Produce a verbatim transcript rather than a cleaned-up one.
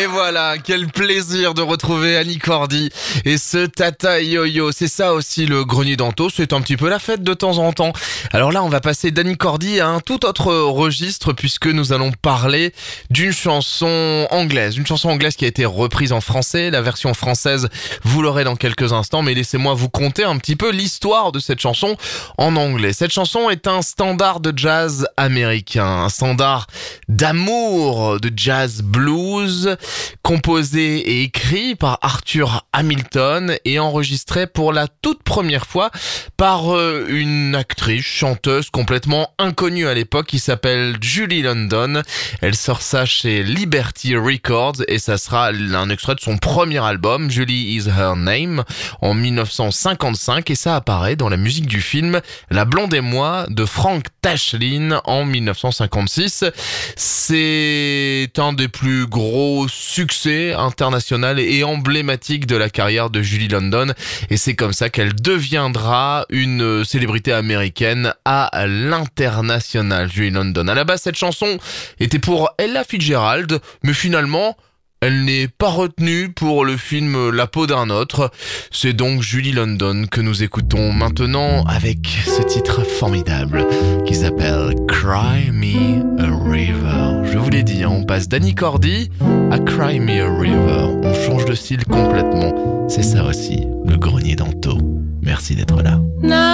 Et voilà, quel plaisir de retrouver Annie Cordy et ce Tata Yo-Yo. C'est ça aussi le Grenier d'Anto, c'est un petit peu la fête de temps en temps. Alors là, on va passer d'Annie Cordy à un tout autre registre puisque nous allons parler d'une chanson anglaise. Une chanson anglaise qui a été reprise en français. La version française, vous l'aurez dans quelques instants, mais laissez-moi vous conter un petit peu l'histoire de cette chanson en anglais. Cette chanson est un standard de jazz américain, un standard d'amour de jazz blues, composé et écrit par Arthur Hamilton et enregistré pour la toute première fois par euh, une actrice, chanteuse complètement inconnue à l'époque qui s'appelle Julie London. Elle sort ça chez Liberty Records et ça sera un extrait de son premier album, Julie Is Her Name, en dix-neuf cent cinquante-cinq, et ça apparaît dans la musique du film La Blonde et moi de Frank Tashlin en dix-neuf cent cinquante-six. C'est un des plus gros succès internationaux et emblématiques de la carrière de Julie London et c'est comme ça qu'elle deviendra une célébrité américaine à l'international. Julie London. À la base, cette chanson était pour Ella Fitzgerald, mais finalement, elle n'est pas retenue pour le film La peau d'un autre. C'est donc Julie London que nous écoutons maintenant avec ce titre formidable qui s'appelle Cry Me a River. Je vous l'ai dit, hein, on passe d'Annie Cordy à Cry Me a River. On change de style complètement. C'est ça aussi, le Grenier d'Anto. Merci d'être là.